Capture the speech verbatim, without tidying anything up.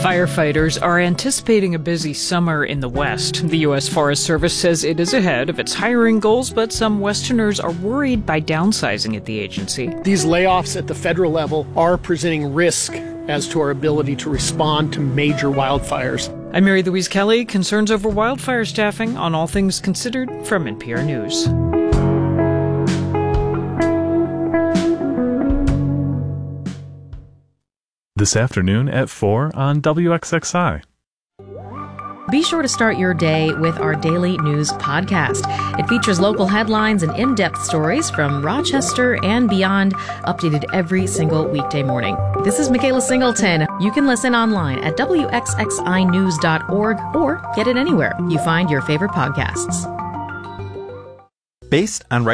Firefighters are anticipating a busy summer in the West. The U S Forest Service says it is ahead of its hiring goals, but some Westerners are worried by downsizing at the agency. These layoffs at the federal level are presenting risk as to our ability to respond to major wildfires. I'm Mary Louise Kelly. Concerns over wildfire staffing on All Things Considered from N P R News. This afternoon at four on W X X I. Be sure to start your day with our daily news podcast. It features local headlines and in-depth stories from Rochester and beyond, updated every single weekday morning. This is Michaela Singleton. You can listen online at W X X I news dot org or get it anywhere you find your favorite podcasts. Based on